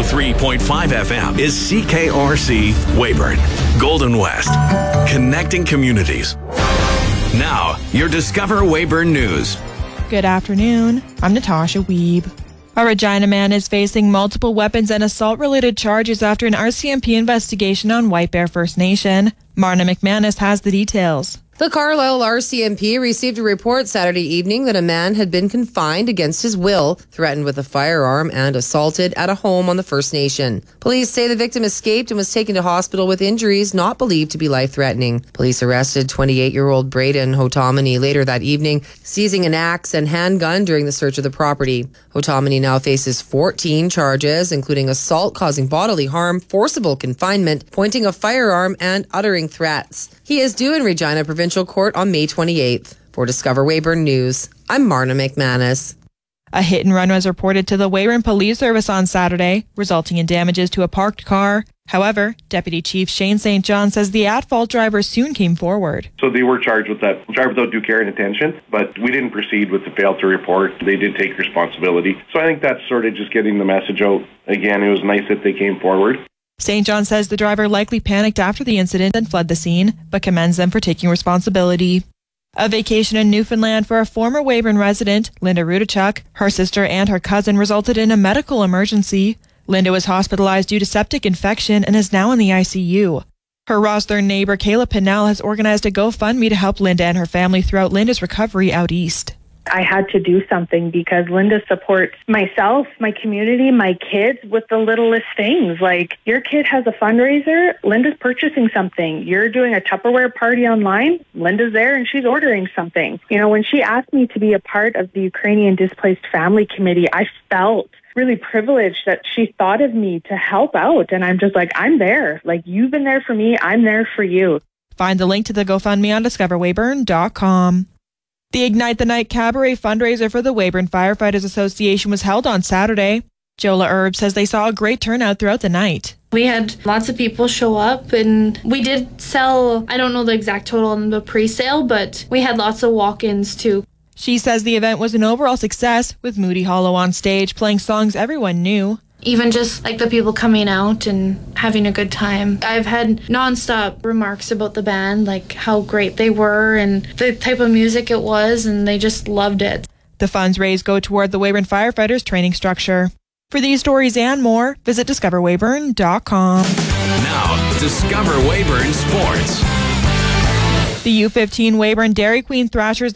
103.5 FM is CKRC Weyburn, Golden West, connecting communities. Now, your Discover Weyburn News. Good afternoon. I'm Natasha Wiebe. A Regina man is facing multiple weapons and assault-related charges after an RCMP investigation on White Bear First Nation. Marna McManus has the details. The Carlisle RCMP received a report Saturday evening that a man had been confined against his will, threatened with a firearm, and assaulted at a home on the First Nation. Police say the victim escaped and was taken to hospital with injuries not believed to be life-threatening. Police arrested 28-year-old Braden Hotomany later that evening, seizing an axe and handgun during the search of the property. Hotomany now faces 14 charges, including assault causing bodily harm, forcible confinement, pointing a firearm, and uttering threats. He is due in Regina Provincial Court on May 28th. For Discover Weyburn News, I'm Marna McManus. A hit and run was reported to the Weyburn Police Service on Saturday, resulting in damages to a parked car. However, Deputy Chief Shane St. John says the at-fault driver soon came forward. So they were charged with that driver without due care and attention, but we didn't proceed with the fail to report. They did take responsibility. So I think that's sort of just getting the message out. Again, it was nice that they came forward. St. John says the driver likely panicked after the incident and fled the scene, but commends them for taking responsibility. A vacation in Newfoundland for a former Weyburn resident, Linda Rudachuk, her sister and her cousin resulted in a medical emergency. Linda was hospitalized due to septic infection and is now in the ICU. Her Rosthern neighbor, Kayla Pinnell, has organized a GoFundMe to help Linda and her family throughout Linda's recovery out east. I had to do something because Linda supports myself, my community, my kids with the littlest things. Like, your kid has a fundraiser, Linda's purchasing something. You're doing a Tupperware party online, Linda's there and she's ordering something. You know, when she asked me to be a part of the Ukrainian Displaced Family Committee, I felt really privileged that she thought of me to help out. And I'm just like, I'm there. Like, you've been there for me, I'm there for you. Find the link to the GoFundMe on discoverweyburn.com. The Ignite the Night Cabaret fundraiser for the Weyburn Firefighters Association was held on Saturday. Jola Erb says they saw a great turnout throughout the night. We had lots of people show up, and we did sell, I don't know the exact total on the pre-sale, but we had lots of walk-ins too. She says the event was an overall success, with Moody Hollow on stage playing songs everyone knew. Even just like the people coming out and having a good time. I've had nonstop remarks about the band, like how great they were and the type of music it was, and they just loved it. The funds raised go toward the Weyburn Firefighters training structure. For these stories and more, visit discoverweyburn.com. Now, Discover Weyburn Sports. The U15 Weyburn Dairy Queen Thrashers